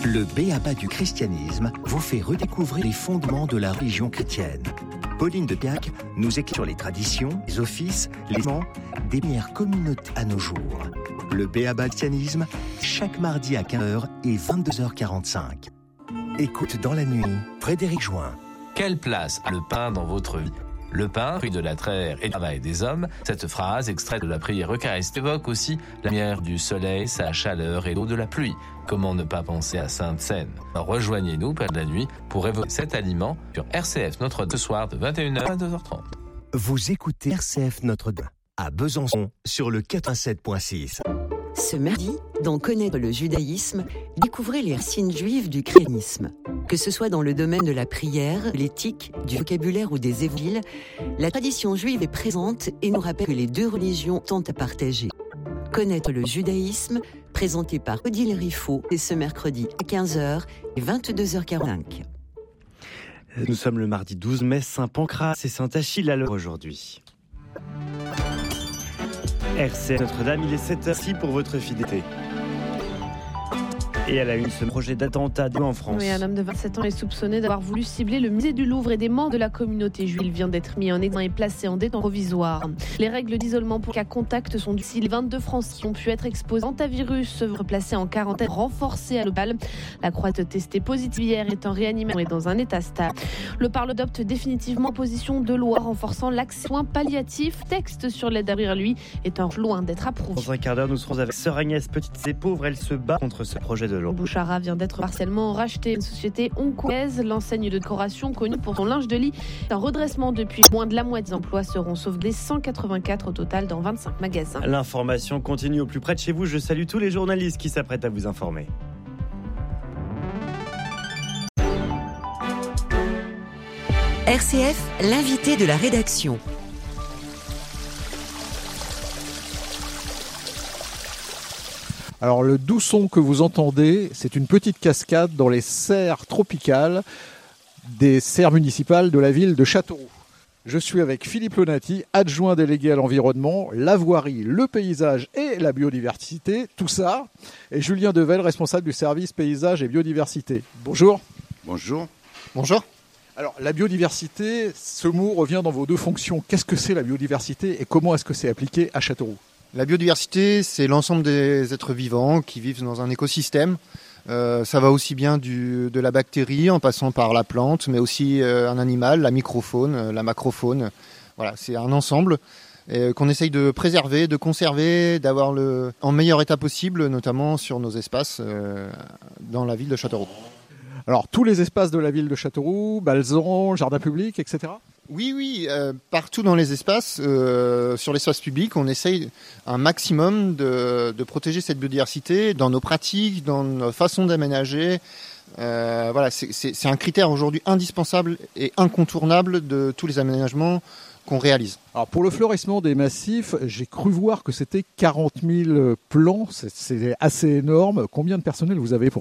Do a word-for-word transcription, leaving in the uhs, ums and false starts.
Le b.a.-ba du christianisme vous fait redécouvrir les fondements de la religion chrétienne. Pauline de Piac nous éclaire sur les traditions, les offices, les moments des premières communautés à nos jours. Le b.a.-ba du christianisme, chaque mardi à quinze heures et vingt-deux heures quarante-cinq. Écoute dans la nuit, Frédéric Join. Quelle place a le pain dans votre vie ? Le pain, fruit de la terre et du travail des hommes, cette phrase, extraite de la prière eucharistique, évoque aussi la lumière du soleil, sa chaleur et l'eau de la pluie. Comment ne pas penser à Sainte-Seine ? Rejoignez-nous, Père de la Nuit, pour évoquer cet aliment sur R C F Notre-Dame ce soir de vingt et une heures à vingt-deux heures trente. Vous écoutez R C F Notre-Dame à Besançon sur le quatre-vingt-sept virgule six. Ce mardi, dans Connaître le judaïsme, découvrez les racines juives du christianisme. Que ce soit dans le domaine de la prière, de l'éthique, du vocabulaire ou des évangiles, la tradition juive est présente et nous rappelle que les deux religions tentent à partager. Connaître le judaïsme, présenté par Odile Riffaut, et ce mercredi à quinze heures et vingt-deux heures quarante-cinq. Nous sommes le mardi douze mai, Saint-Pancras et Saint-Achille à l'heure aujourd'hui. R C F Notre-Dame, il est sept heures pour votre fidélité. Et elle a eu ce projet d'attentat en France. Oui, un homme de vingt-sept ans est soupçonné d'avoir voulu cibler le musée du Louvre et des membres de la communauté juive. Il vient d'être mis en examen et placé en détention provisoire. Les règles d'isolement pour cas contact sont d'ici les vingt-deux Français qui ont pu être exposés à antivirus, placés en quarantaine renforcée à l'hôpital. La croate testée positive hier est en réanimation et dans un état stable. Le Parlement adopte définitivement position de loi renforçant l'accès aux soins palliatifs. Texte sur l'aide à mourir, lui, est loin d'être approuvé. Dans un quart d'heure, nous serons avec Sœur Agnès Petite et Pauvre. Elle se bat contre ce projet de loi. Bouchara vient d'être partiellement rachetée. Une société hongkongaise, l'enseigne de décoration connue pour son linge de lit, est en redressement depuis moins de la moitié des emplois seront sauvés, cent quatre-vingt-quatre au total dans vingt-cinq magasins. L'information continue au plus près de chez vous. Je salue tous les journalistes qui s'apprêtent à vous informer. R C F, l'invité de la rédaction. Alors le doux son que vous entendez, c'est une petite cascade dans les serres tropicales des serres municipales de la ville de Châteauroux. Je suis avec Philippe Lonati, adjoint délégué à l'environnement, la voirie, le paysage et la biodiversité, tout ça, et Julien Devel, responsable du service paysage et biodiversité. Bonjour. Bonjour. Bonjour. Alors la biodiversité, ce mot revient dans vos deux fonctions. Qu'est-ce que c'est la biodiversité et comment est-ce que c'est appliqué à Châteauroux ? La biodiversité, c'est l'ensemble des êtres vivants qui vivent dans un écosystème. Euh, ça va aussi bien du, de la bactérie en passant par la plante, mais aussi euh, un animal, la microfaune, la macrofaune. Voilà, c'est un ensemble euh, qu'on essaye de préserver, de conserver, d'avoir le, en meilleur état possible, notamment sur nos espaces euh, dans la ville de Châteauroux. Alors tous les espaces de la ville de Châteauroux, Balzan, jardin public, et cetera. Oui, oui, euh, partout dans les espaces, euh, sur l'espace public, on essaye un maximum de, de protéger cette biodiversité dans nos pratiques, dans nos façons d'aménager. Euh, voilà, c'est, c'est, c'est un critère aujourd'hui indispensable et incontournable de tous les aménagements qu'on réalise. Alors pour le fleurissement des massifs, j'ai cru voir que c'était quarante mille plants, c'est, c'est assez énorme. Combien de personnel vous avez pour